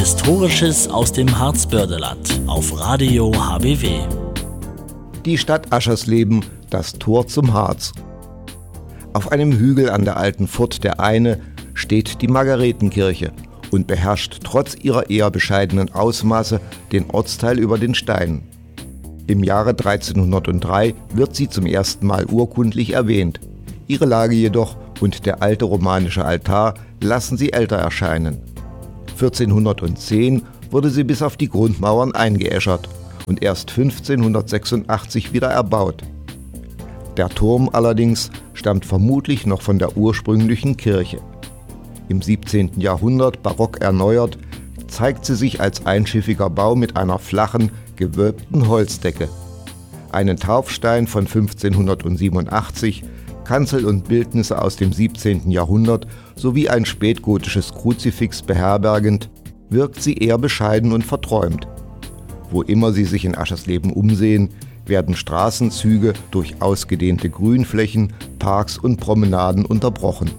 Historisches aus dem Harzbördeland auf Radio HBW. Die Stadt Aschersleben, das Tor zum Harz. Auf einem Hügel an der alten Furt der Eine steht die Margaretenkirche und beherrscht trotz ihrer eher bescheidenen Ausmaße den Ortsteil über den Steinen. Im Jahre 1303 wird sie zum ersten Mal urkundlich erwähnt. Ihre Lage jedoch und der alte romanische Altar lassen sie älter erscheinen. 1410 wurde sie bis auf die Grundmauern eingeäschert und erst 1586 wieder erbaut. Der Turm allerdings stammt vermutlich noch von der ursprünglichen Kirche. Im 17. Jahrhundert barock erneuert, zeigt sie sich als einschiffiger Bau mit einer flachen, gewölbten Holzdecke. Einen Taufstein von 1587, Kanzel und Bildnisse aus dem 17. Jahrhundert sowie ein spätgotisches Kruzifix beherbergend, wirkt sie eher bescheiden und verträumt. Wo immer Sie sich in Aschersleben umsehen, werden Straßenzüge durch ausgedehnte Grünflächen, Parks und Promenaden unterbrochen.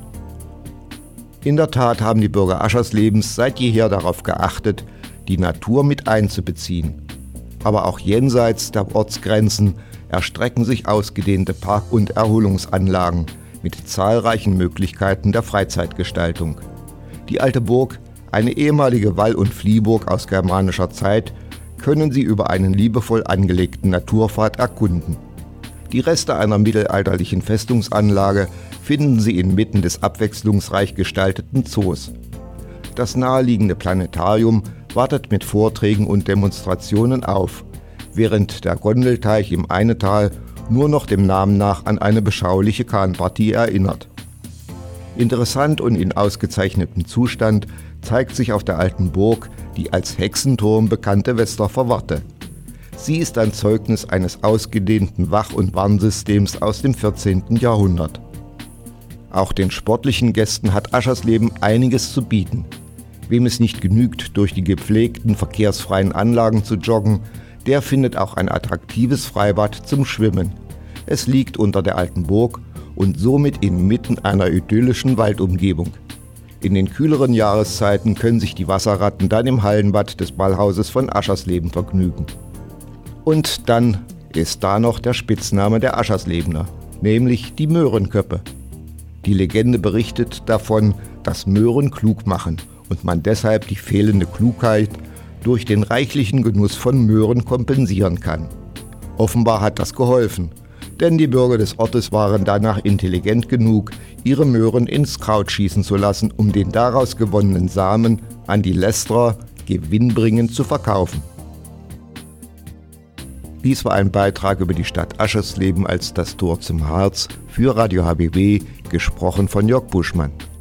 In der Tat haben die Bürger Ascherslebens seit jeher darauf geachtet, die Natur mit einzubeziehen. Aber auch jenseits der Ortsgrenzen erstrecken sich ausgedehnte Park- und Erholungsanlagen mit zahlreichen Möglichkeiten der Freizeitgestaltung. Die alte Burg, eine ehemalige Wall- und Fliehburg aus germanischer Zeit, können Sie über einen liebevoll angelegten Naturpfad erkunden. Die Reste einer mittelalterlichen Festungsanlage finden Sie inmitten des abwechslungsreich gestalteten Zoos. Das naheliegende Planetarium wartet mit Vorträgen und Demonstrationen auf, während der Gondelteich im Einetal nur noch dem Namen nach an eine beschauliche Kahnpartie erinnert. Interessant und in ausgezeichnetem Zustand zeigt sich auf der alten Burg die als Hexenturm bekannte Westerfer Warte. Sie ist ein Zeugnis eines ausgedehnten Wach- und Warnsystems aus dem 14. Jahrhundert. Auch den sportlichen Gästen hat Aschersleben einiges zu bieten. Wem es nicht genügt, durch die gepflegten, verkehrsfreien Anlagen zu joggen, der findet auch ein attraktives Freibad zum Schwimmen. Es liegt unter der alten Burg und somit inmitten einer idyllischen Waldumgebung. In den kühleren Jahreszeiten können sich die Wasserratten dann im Hallenbad des Ballhauses von Aschersleben vergnügen. Und dann ist da noch der Spitzname der Ascherslebener, nämlich die Möhrenköppe. Die Legende berichtet davon, dass Möhren klug machen und man deshalb die fehlende Klugheit durch den reichlichen Genuss von Möhren kompensieren kann. Offenbar hat das geholfen, denn die Bürger des Ortes waren danach intelligent genug, ihre Möhren ins Kraut schießen zu lassen, um den daraus gewonnenen Samen an die Lästerer gewinnbringend zu verkaufen. Dies war ein Beitrag über die Stadt Aschersleben als das Tor zum Harz für Radio HBW, gesprochen von Jörg Buschmann.